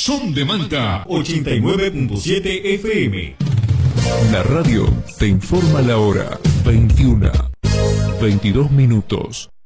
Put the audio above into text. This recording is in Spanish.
Son de Manta 89.7 FM. La radio te informa la hora. 21:22.